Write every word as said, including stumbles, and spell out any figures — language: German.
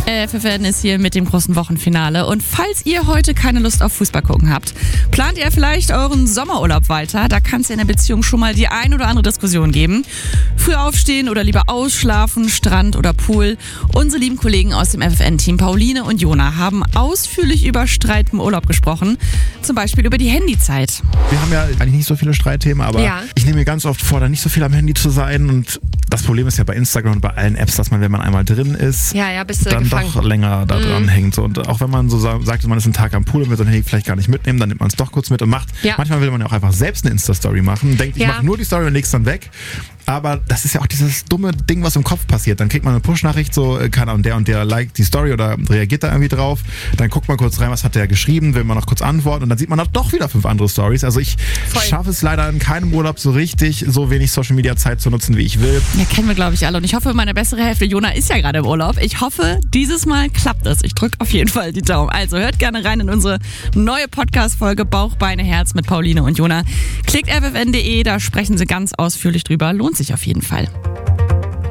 F F N ist hier mit dem großen Wochenfinale. Und falls ihr heute keine Lust auf Fußball gucken habt, plant ihr vielleicht euren Sommerurlaub weiter? Da kann es in der Beziehung schon mal die ein oder andere Diskussion geben. Früh aufstehen oder lieber ausschlafen, Strand oder Pool. Unsere lieben Kollegen aus dem F F N-Team Pauline und Jona haben ausführlich über Streit im Urlaub gesprochen. Zum Beispiel über die Handyzeit. Wir haben ja eigentlich nicht so viele Streitthemen, aber ja. ich nehme mir ganz oft vor, da nicht so viel am Handy zu sein. Und das Problem ist ja bei Instagram und bei allen Apps, dass man, wenn man einmal drin ist, ja, ja, bist du dann gefangen. doch länger da dran mhm. hängt. So, und auch wenn man so sagt, man ist einen Tag am Pool und will so ein Handy vielleicht gar nicht mitnehmen, dann nimmt man es doch kurz mit und macht. Ja. Manchmal will man ja auch einfach selbst eine Insta-Story machen, denkt, ich ja. mache nur die Story und leg's dann weg. Aber das ist ja auch dieses dumme Ding, was im Kopf passiert. Dann kriegt man eine Push-Nachricht, so, keine Ahnung, der und der liked die Story oder reagiert da irgendwie drauf. Dann guckt man kurz rein, was hat der geschrieben, will man noch kurz antworten und dann sieht man doch wieder fünf andere Stories. Also ich Voll. schaffe es leider in keinem Urlaub so richtig, so wenig Social-Media-Zeit zu nutzen, wie ich will. Ja, kennen wir, glaube ich, alle. Und ich hoffe, meine bessere Hälfte, Jona, ist ja gerade im Urlaub. Ich hoffe, dieses Mal klappt es. Ich drücke auf jeden Fall die Daumen. Also hört gerne rein in unsere neue Podcast-Folge Bauch, Beine, Herz mit Pauline und Jona. Klickt f f n punkt d e, da sprechen sie ganz ausführlich drüber. Lohnt sich auf jeden Fall.